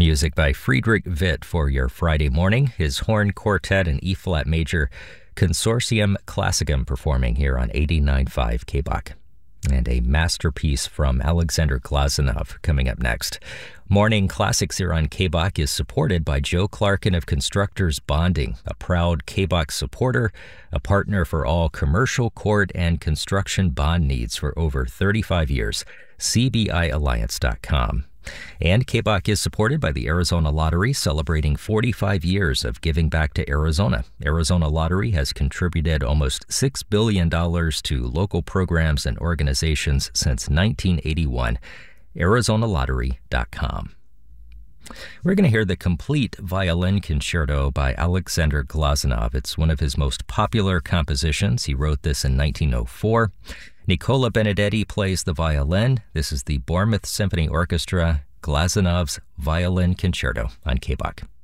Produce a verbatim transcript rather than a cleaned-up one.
Music by Friedrich Witt for your Friday morning. His horn quartet and E-flat major Consortium Classicum performing here on eighty-nine point five K B O C. And a masterpiece from Alexander Glazunov coming up next. Morning Classics here on K B O C is supported by Joe Clarkin of Constructors Bonding, a proud K B O C supporter, a partner for all commercial, court, and construction bond needs for over thirty-five years. C B I alliance dot com. And K B O C is supported by the Arizona Lottery, celebrating forty-five years of giving back to Arizona. Arizona Lottery has contributed almost six billion dollars to local programs and organizations since nineteen eighty-one. Arizona Lottery dot com. We're going to hear the complete violin concerto by Alexander Glazunov. It's one of his most popular compositions. He wrote this in nineteen oh four. Nicola Benedetti plays the violin. This is the Bournemouth Symphony Orchestra, Glazunov's Violin Concerto on K B O C.